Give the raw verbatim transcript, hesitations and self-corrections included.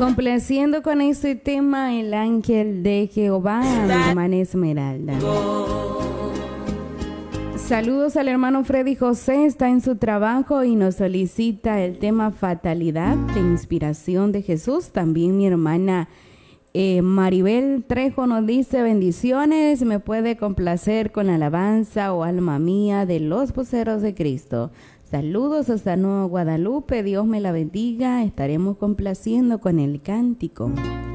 Complaciendo con este tema el ángel de Jehová, mi hermana Esmeralda. Saludos al hermano Freddy José, está en su trabajo y nos solicita el tema Fatalidad de Inspiración de Jesús. También mi hermana eh, Maribel Trejo nos dice bendiciones, me puede complacer con la alabanza o alma mía de los voceros de Cristo. Saludos hasta Nueva Guadalupe, Dios me la bendiga, estaremos complaciendo con el cántico.